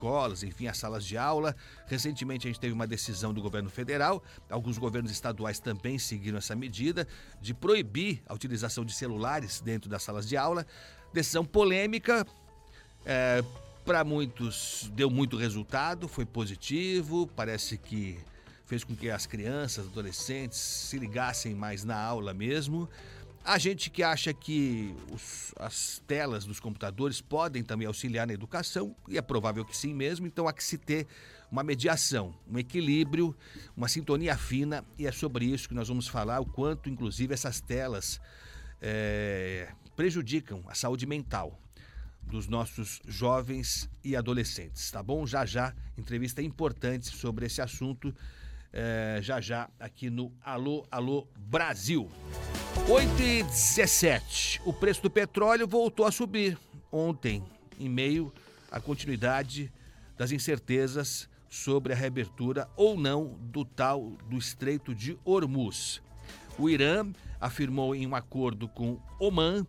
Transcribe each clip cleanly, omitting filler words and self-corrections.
escolas, enfim, as salas de aula. Recentemente a gente teve uma decisão do governo federal, alguns governos estaduais também seguiram essa medida de proibir a utilização de celulares dentro das salas de aula. Decisão polêmica, para muitos deu muito resultado, foi positivo, parece que fez com que as crianças, adolescentes se ligassem mais na aula mesmo. A gente que acha que as telas dos computadores podem também auxiliar na educação, e é provável que sim mesmo, então há que se ter uma mediação, um equilíbrio, uma sintonia fina, e é sobre isso que nós vamos falar, o quanto inclusive essas telas prejudicam a saúde mental dos nossos jovens e adolescentes, tá bom? Já, entrevista importante sobre esse assunto, já aqui no Alô, Alô Brasil. 8h17, o preço do petróleo voltou a subir ontem, em meio à continuidade das incertezas sobre a reabertura ou não do Estreito de Hormuz. O Irã afirmou em um acordo com Omã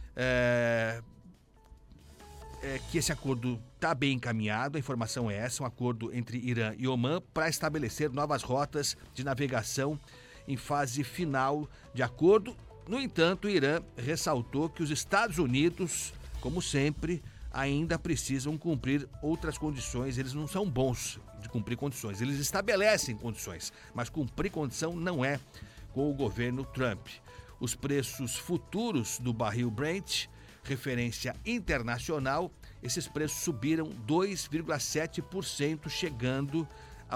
que esse acordo está bem encaminhado, a informação é essa, um acordo entre Irã e Omã para estabelecer novas rotas de navegação em fase final de acordo. No entanto, o Irã ressaltou que os Estados Unidos, como sempre, ainda precisam cumprir outras condições. Eles não são bons de cumprir condições, eles estabelecem condições, mas cumprir condição não é com o governo Trump. Os preços futuros do barril Brent, referência internacional, esses preços subiram 2,7%, chegando a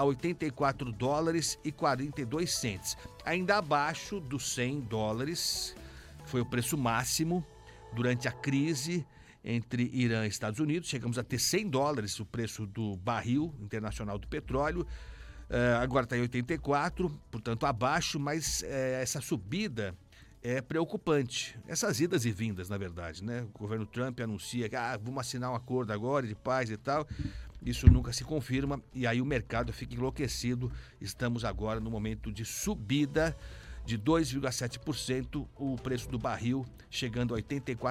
$84,42, ainda abaixo dos $100, foi o preço máximo durante a crise entre Irã e Estados Unidos. Chegamos a ter $100 o preço do barril internacional do petróleo, agora está em 84, portanto abaixo, mas essa subida é preocupante. Essas idas e vindas, na verdade, né? O governo Trump anuncia que vamos assinar um acordo agora de paz e tal. Isso nunca se confirma e aí o mercado fica enlouquecido. Estamos agora no momento de subida de 2,7%, o preço do barril chegando a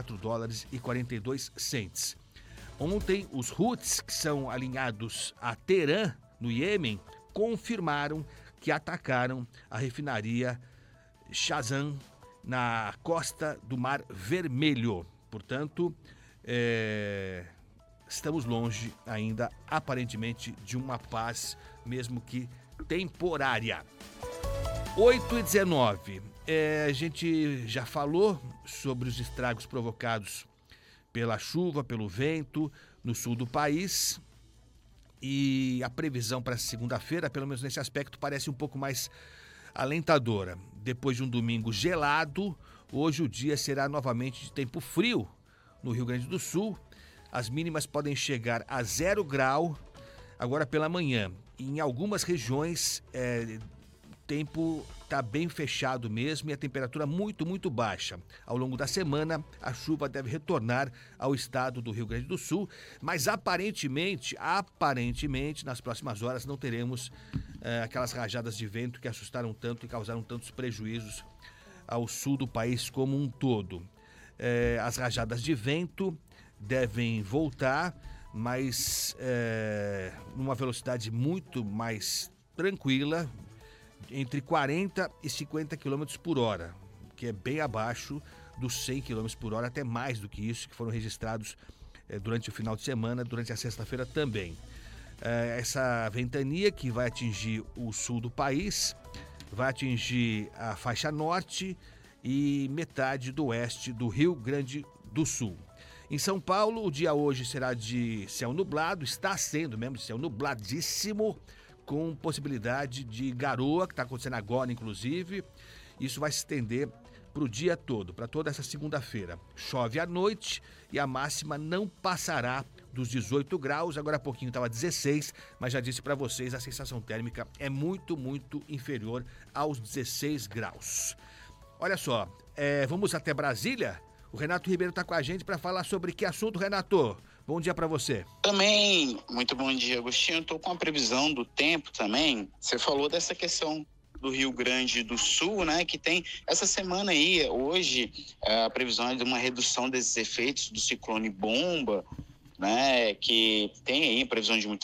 $84,42. Ontem, os Houthis, que são alinhados a Teherã, no Iêmen, confirmaram que atacaram a refinaria Shahzam, na costa do Mar Vermelho. Portanto, estamos longe ainda, aparentemente, de uma paz, mesmo que temporária. 8h19. A gente já falou sobre os estragos provocados pela chuva, pelo vento, no sul do país. E a previsão para segunda-feira, pelo menos nesse aspecto, parece um pouco mais alentadora. Depois de um domingo gelado, hoje o dia será novamente de tempo frio no Rio Grande do Sul. As mínimas podem chegar a 0 grau agora pela manhã. Em algumas regiões, o tempo está bem fechado mesmo e a temperatura muito, muito baixa. Ao longo da semana, a chuva deve retornar ao estado do Rio Grande do Sul, mas aparentemente, nas próximas horas não teremos aquelas rajadas de vento que assustaram tanto e causaram tantos prejuízos ao sul do país como um todo. As rajadas de vento devem voltar, mas numa velocidade muito mais tranquila, entre 40 e 50 km por hora, que é bem abaixo dos 100 km por hora, até mais do que isso, que foram registrados durante o final de semana, durante a sexta-feira também. Essa ventania que vai atingir o sul do país, vai atingir a faixa norte e metade do oeste do Rio Grande do Sul. Em São Paulo, o dia hoje será de céu nublado, está sendo mesmo de céu nubladíssimo, com possibilidade de garoa, que está acontecendo agora, inclusive. Isso vai se estender para o dia todo, para toda essa segunda-feira. Chove à noite e a máxima não passará dos 18 graus. Agora há pouquinho estava 16, mas já disse para vocês, a sensação térmica é muito, muito inferior aos 16 graus. Olha só, vamos até Brasília? O Renato Ribeiro está com a gente para falar sobre que assunto, Renato? Bom dia para você. Também, muito bom dia, Agostinho. Estou com a previsão do tempo também. Você falou dessa questão do Rio Grande do Sul, né, que tem essa semana aí, hoje, a previsão é de uma redução desses efeitos do ciclone bomba, né, que tem aí a previsão de muita